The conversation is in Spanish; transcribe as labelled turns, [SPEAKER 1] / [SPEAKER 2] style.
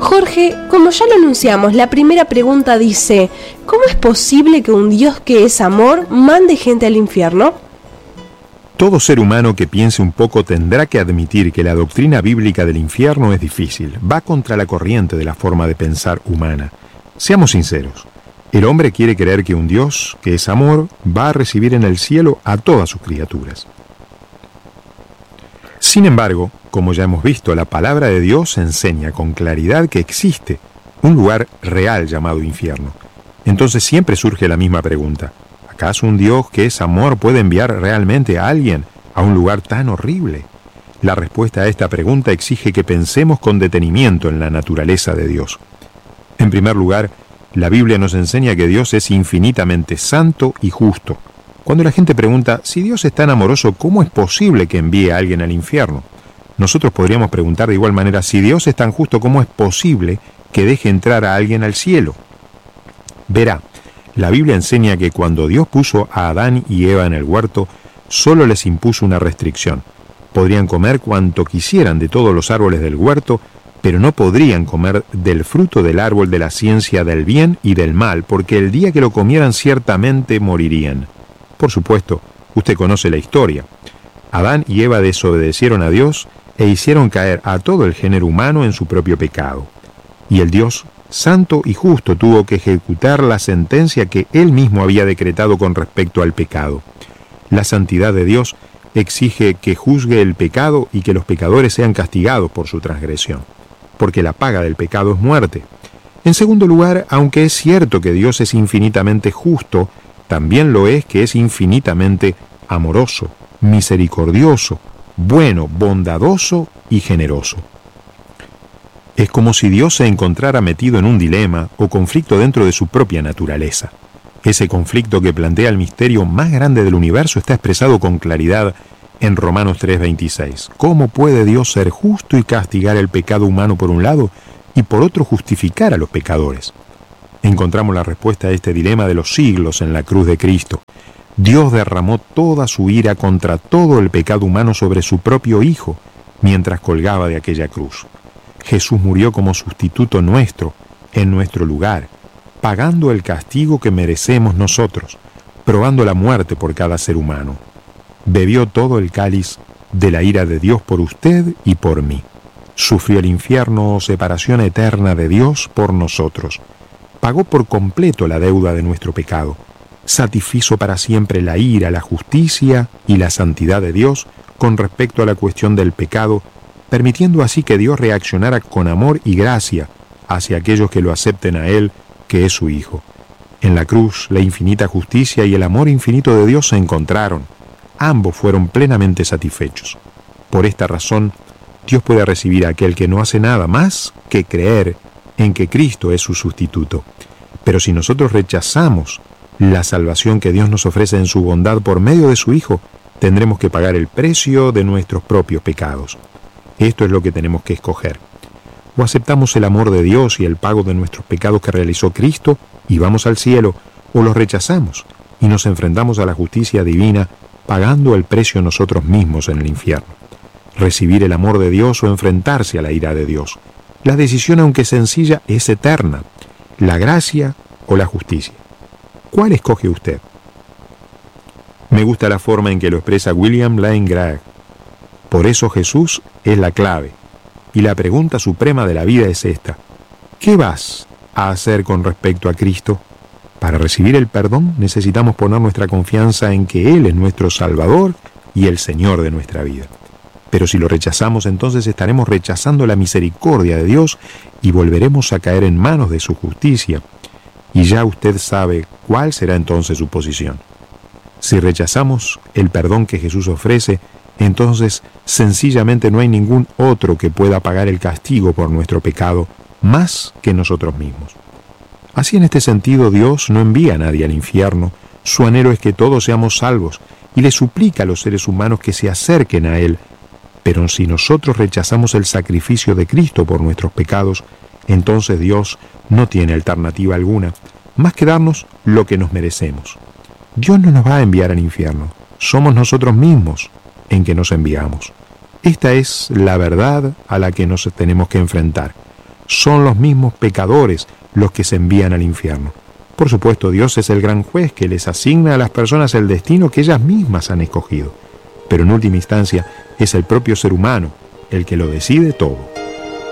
[SPEAKER 1] Jorge, como ya lo anunciamos, la primera pregunta dice: ¿cómo es posible que un Dios que es amor mande gente al infierno?
[SPEAKER 2] Todo ser humano que piense un poco tendrá que admitir que la doctrina bíblica del infierno es difícil, va contra la corriente de la forma de pensar humana. Seamos sinceros, el hombre quiere creer que un Dios, que es amor, va a recibir en el cielo a todas sus criaturas. Sin embargo, como ya hemos visto, la palabra de Dios enseña con claridad que existe un lugar real llamado infierno. Entonces siempre surge la misma pregunta: ¿acaso un Dios que es amor puede enviar realmente a alguien a un lugar tan horrible? La respuesta a esta pregunta exige que pensemos con detenimiento en la naturaleza de Dios. En primer lugar, la Biblia nos enseña que Dios es infinitamente santo y justo. Cuando la gente pregunta, si Dios es tan amoroso, ¿cómo es posible que envíe a alguien al infierno? Nosotros podríamos preguntar de igual manera, si Dios es tan justo, ¿cómo es posible que deje entrar a alguien al cielo? Verá, la Biblia enseña que cuando Dios puso a Adán y Eva en el huerto, solo les impuso una restricción. Podrían comer cuanto quisieran de todos los árboles del huerto, pero no podrían comer del fruto del árbol de la ciencia del bien y del mal, porque el día que lo comieran ciertamente morirían. Por supuesto, usted conoce la historia. Adán y Eva desobedecieron a Dios e hicieron caer a todo el género humano en su propio pecado. Y el Dios santo y justo tuvo que ejecutar la sentencia que Él mismo había decretado con respecto al pecado. La santidad de Dios exige que juzgue el pecado y que los pecadores sean castigados por su transgresión, porque la paga del pecado es muerte. En segundo lugar, aunque es cierto que Dios es infinitamente justo, también lo es que es infinitamente amoroso, misericordioso, bueno, bondadoso y generoso. Es como si Dios se encontrara metido en un dilema o conflicto dentro de su propia naturaleza. Ese conflicto que plantea el misterio más grande del universo está expresado con claridad en Romanos 3:26. ¿Cómo puede Dios ser justo y castigar el pecado humano por un lado y por otro justificar a los pecadores? Encontramos la respuesta a este dilema de los siglos en la cruz de Cristo. Dios derramó toda su ira contra todo el pecado humano sobre su propio Hijo mientras colgaba de aquella cruz. Jesús murió como sustituto nuestro, en nuestro lugar, pagando el castigo que merecemos nosotros, probando la muerte por cada ser humano. Bebió todo el cáliz de la ira de Dios por usted y por mí. Sufrió el infierno o separación eterna de Dios por nosotros. Pagó por completo la deuda de nuestro pecado. Satisfizo para siempre la ira, la justicia y la santidad de Dios con respecto a la cuestión del pecado, permitiendo así que Dios reaccionara con amor y gracia hacia aquellos que lo acepten a Él, que es su Hijo. En la cruz, la infinita justicia y el amor infinito de Dios se encontraron. Ambos fueron plenamente satisfechos. Por esta razón, Dios puede recibir a aquel que no hace nada más que creer en que Cristo es su sustituto. Pero si nosotros rechazamos la salvación que Dios nos ofrece en su bondad por medio de su Hijo, tendremos que pagar el precio de nuestros propios pecados. Esto es lo que tenemos que escoger. O aceptamos el amor de Dios y el pago de nuestros pecados que realizó Cristo y vamos al cielo, o los rechazamos y nos enfrentamos a la justicia divina pagando el precio nosotros mismos en el infierno. Recibir el amor de Dios o enfrentarse a la ira de Dios. La decisión, aunque sencilla, es eterna. La gracia o la justicia. ¿Cuál escoge usted? Me gusta la forma en que lo expresa William Lane Craig. Por eso Jesús es la clave. Y la pregunta suprema de la vida es esta: ¿qué vas a hacer con respecto a Cristo? Para recibir el perdón necesitamos poner nuestra confianza en que Él es nuestro Salvador y el Señor de nuestra vida. Pero si lo rechazamos, entonces estaremos rechazando la misericordia de Dios y volveremos a caer en manos de su justicia. Y ya usted sabe cuál será entonces su posición. Si rechazamos el perdón que Jesús ofrece, entonces sencillamente no hay ningún otro que pueda pagar el castigo por nuestro pecado más que nosotros mismos. Así, en este sentido, Dios no envía a nadie al infierno. Su anhelo es que todos seamos salvos y le suplica a los seres humanos que se acerquen a Él. Pero si nosotros rechazamos el sacrificio de Cristo por nuestros pecados, entonces Dios no tiene alternativa alguna más que darnos lo que nos merecemos. Dios no nos va a enviar al infierno, somos nosotros mismos en que nos enviamos. Esta es la verdad a la que nos tenemos que enfrentar. son los mismos pecadores los que se envían al infierno. Por supuesto, Dios es el gran juez que les asigna a las personas el destino que ellas mismas han escogido. Pero en última instancia es el propio ser humano el que lo decide todo.